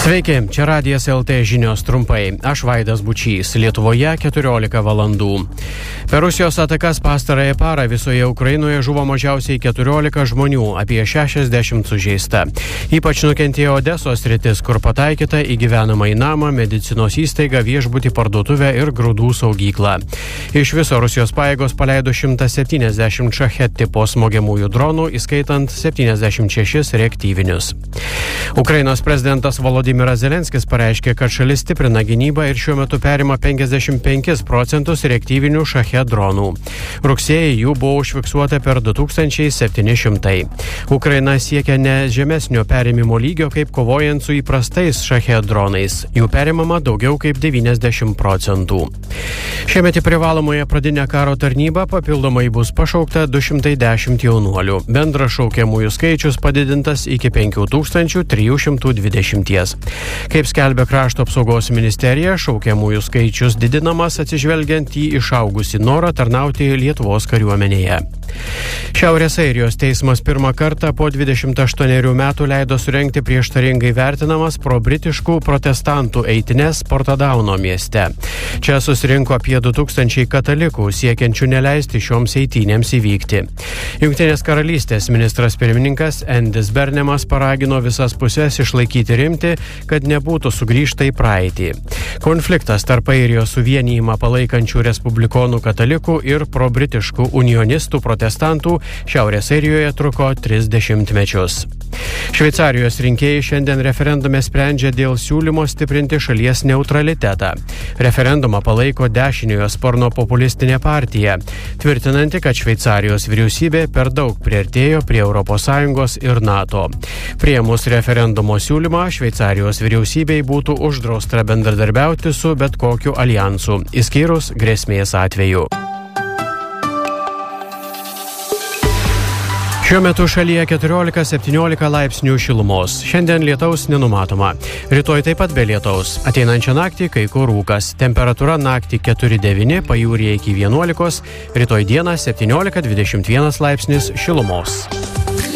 Sveiki, čia Radijas LT žinios trumpai. Aš Vaidas Bučys, Lietuvoje 14 valandų. Per Rusijos atakas pastarąją parą visoje Ukrainoje žuvo mažiausiai 14 žmonių, apie 60 sužeista. Ypač nukentėjo Odesos sritis, kur pataikyta į gyvenamąjį namą, medicinos įstaigą, viešbutį, parduotuvę ir grūdų saugyklą. Iš viso Rusijos pajėgos paleido 170 šachet tipo smogiamųjų dronų, įskaitant 76 reaktyvinius. Ukrainos prezidentas Volodymyras Zelenskis pareiškė, kad šalis stiprina gynybą ir šiuo metu perima 55% reaktyvinių šachet dronų. Rugsėjį jų buvo užfiksuota per 2700. Ukraina siekia ne žemesnio perėmimo lygio, kaip kovojant su įprastais šachet dronais. Jų perimama daugiau kaip 90%. Šiemet į privalomąją pradinę karo tarnybą papildomai bus pašaukta 210 jaunuolių. Bendras šaukiamųjų skaičius padidintas iki 5320. Kaip skelbia Krašto apsaugos ministerija, šaukiamųjų skaičius didinamas atsižvelgiant į išaugusį norą tarnauti Lietuvos kariuomenėje. Šiaurės Airijos teismas pirmą kartą po 28 metų leido surengti prieštaringai vertinamas pro-britiškų protestantų eitines Portadauno mieste. Čia susirinko apie 2000 katalikų, siekiančių neleisti šioms eitynėms įvykti. Jungtinės karalystės ministras pirmininkas Endis Bernemas paragino visas pusės išlaikyti rimtį, kad nebūtų sugrįžta į praeitį. Konfliktas tarp Airijos suvienijimą palaikančių respublikonų katalikų ir pro-britiškų unionistų protestantų Šiaurės Airijoje truko 30 mečius. Šveicarijos rinkėjai šiandien referendume sprendžia dėl siūlymo stiprinti šalies neutralitetą. Referendumą palaiko dešiniojo sparno populistinė partija, tvirtinanti, kad Šveicarijos vyriausybė per daug priartėjo prie ES ir NATO. Priėmus referendumo siūlymą, Šveicarijos vyriausybei būtų uždrausta bendradarbiauti su bet kokiu alijansu, išskyrus grėsmės atveju. Šiuo metu šalyje 14-17 laipsnių šilumos. Šiandien lietaus nenumatoma. Rytoj taip pat be lietaus. Ateinančią naktį kai kur rūkas. Temperatūra naktį 4-9, pajūryje iki 11, rytoj dieną 17-21 laipsnis šilumos.